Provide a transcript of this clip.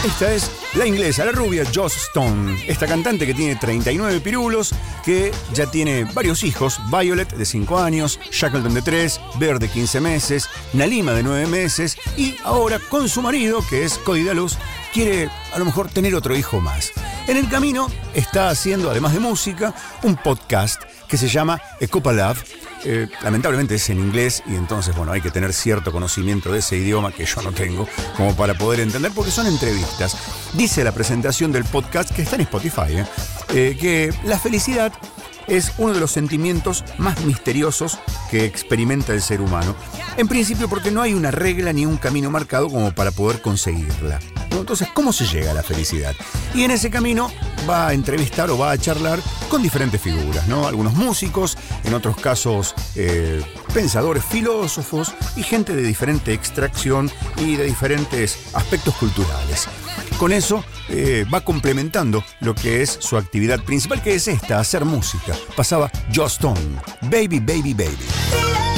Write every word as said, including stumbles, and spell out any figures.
Esta es la inglesa, la rubia Joss Stone. Esta cantante que tiene treinta y nueve pirulos, que ya tiene varios hijos. Violet, de cinco años, Shackleton, de tres, Bear, de quince meses, Nalima, de nueve meses, y ahora con su marido, que es Cody Daluz, quiere a lo mejor tener otro hijo más. En el camino está haciendo, además de música, un podcast que se llama A Cup of Love. Eh, lamentablemente es en inglés y entonces, bueno, hay que tener cierto conocimiento de ese idioma que yo no tengo como para poder entender, porque son entrevistas. Dice la presentación del podcast, que está en Spotify, eh, eh, que la felicidad es uno de los sentimientos más misteriosos que experimenta el ser humano. En principio porque no hay una regla ni un camino marcado como para poder conseguirla. Entonces, ¿cómo se llega a la felicidad? Y en ese camino va a entrevistar o va a charlar con diferentes figuras, ¿no? Algunos músicos, en otros casos eh, pensadores, filósofos y gente de diferente extracción y de diferentes aspectos culturales. Con eso eh, va complementando lo que es su actividad principal, que es esta, hacer música. Pasaba Joss Stone, Baby, Baby, Baby.